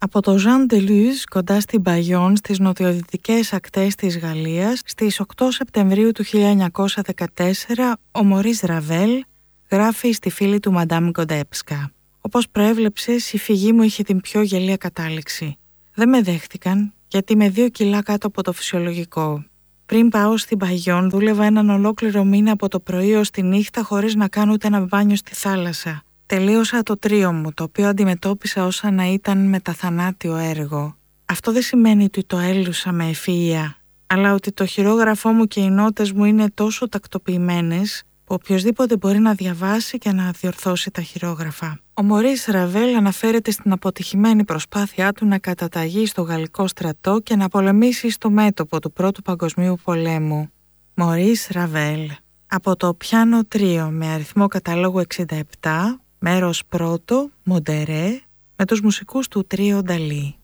Από το Jean de Luz, κοντά στην Bayonne, στις νοτιοδυτικές ακτές της Γαλλίας, στις 8 Σεπτεμβρίου του 1914, ο Μωρίς Ραβέλ γράφει στη φίλη του Μαντάμ Γκοντέψκα. Όπως προέβλεψες, η φυγή μου είχε την πιο γελία κατάληξη. Δεν με δέχτηκαν, γιατί είμαι 2 κιλά κάτω από το φυσιολογικό. Πριν πάω στην Bayonne, δούλευα έναν ολόκληρο μήνα από το πρωί ως τη νύχτα χωρίς να κάνω ούτε ένα μπάνιο στη θάλασσα. Τελείωσα το τρίο μου, το οποίο αντιμετώπισα όσα να ήταν μεταθανάτιο έργο. Αυτό δεν σημαίνει ότι το έλουσα με ευφυΐα, αλλά ότι το χειρόγραφό μου και οι νότες μου είναι τόσο τακτοποιημένες που οποιοσδήποτε μπορεί να διαβάσει και να διορθώσει τα χειρόγραφα. Ο Μωρίς Ραβέλ αναφέρεται στην αποτυχημένη προσπάθειά του να καταταγεί στο γαλλικό στρατό και να πολεμήσει στο μέτωπο του Πρώτου Παγκοσμίου Πολέμου. Μωρίς Ραβέλ. Από το πιάνο τρίο με αριθμό καταλόγου 67, μέρος πρώτο, Μοντερέ, με τους μουσικούς του τρίο Νταλή.